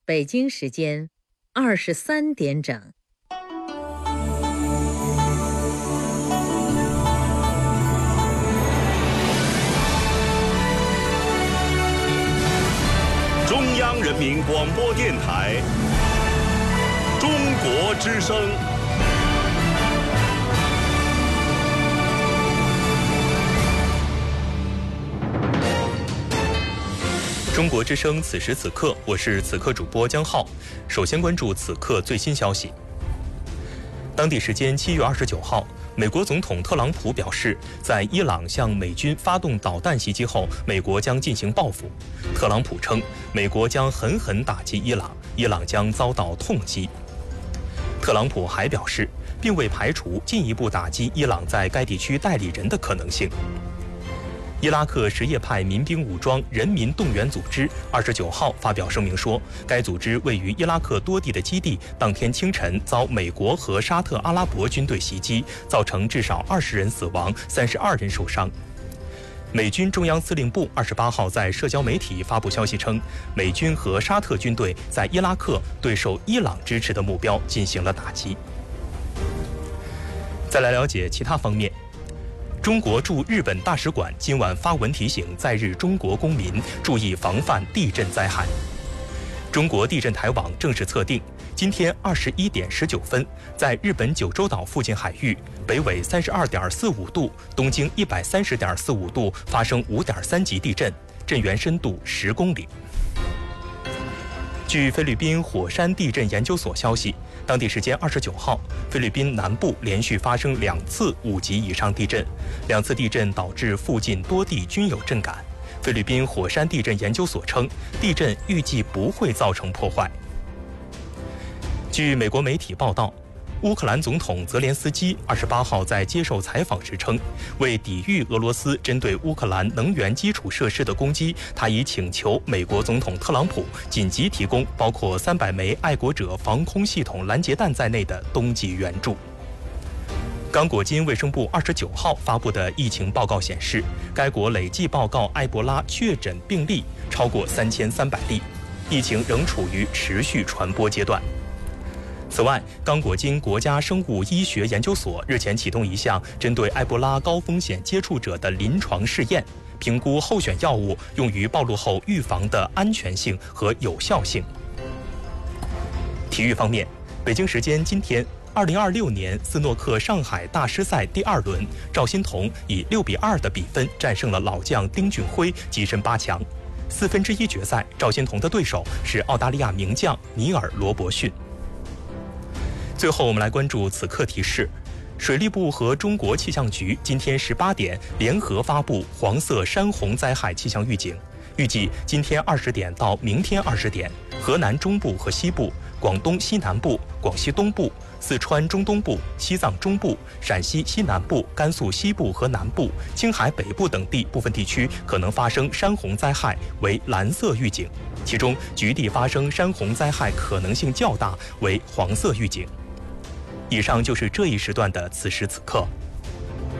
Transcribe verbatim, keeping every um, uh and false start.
北京时间二十三点整。 中央人民广播电台中国之声。 中国之声，此时此刻，我是此刻主播江浩。首先关注此刻最新消息。当地时间七月二十九号，美国总统特朗普表示，在伊朗向美军发动导弹袭击后，美国将进行报复。特朗普称，美国将狠狠打击伊朗，伊朗将遭到痛击。特朗普还表示，并未排除进一步打击伊朗在该地区代理人的可能性。伊拉克什叶派民兵武装人民动员组织二十九号发表声明说，该组织位于伊拉克多地的基地当天清晨遭美国和沙特阿拉伯军队袭击，造成至少二十人死亡，三十二人受伤。美军中央司令部二十八号在社交媒体发布消息称，美军和沙特军队在伊拉克对受伊朗支持的目标进行了打击。再来了解其他方面。中国驻日本大使馆今晚发文提醒在日中国公民注意防范地震灾害。中国地震台网正式测定，今天二十一点十九分，在日本九州岛附近海域，北纬三十二点四五度，东经一百三十点四五度发生五点三级地震，震源深度十公里。据菲律宾火山地震研究所消息，当地时间二十九号，菲律宾南部连续发生两次五级以上地震，两次地震导致附近多地均有震感。菲律宾火山地震研究所称，地震预计不会造成破坏。据美国媒体报道，乌克兰总统泽连斯基二十八号在接受采访时称，为抵御俄罗斯针对乌克兰能源基础设施的攻击，他已请求美国总统特朗普紧急提供包括三百枚爱国者防空系统拦截弹在内的冬季援助。刚果金卫生部二十九号发布的疫情报告显示，该国累计报告埃博拉确诊病例超过三千三百例，疫情仍处于持续传播阶段。此外，刚果金国家生物医学研究所日前启动一项针对埃博拉高风险接触者的临床试验，评估候选药物用于暴露后预防的安全性和有效性。体育方面，北京时间今天，二零二六年斯诺克上海大师赛第二轮，赵心童以六比二的比分战胜了老将丁俊晖，跻身八强。四分之一决赛，赵心童的对手是澳大利亚名将尼尔·罗伯逊。最后，我们来关注此刻提示：水利部和中国气象局今天十八点联合发布黄色山洪灾害气象预警。预计今天二十点到明天二十点，河南中部和西部、广东西南部、广西东部、四川中东部、西藏中部、陕西西南部、甘肃西部和南部、青海北部等地部分地区可能发生山洪灾害，为蓝色预警；其中局地发生山洪灾害可能性较大，为黄色预警。以上就是这一时段的此时此刻。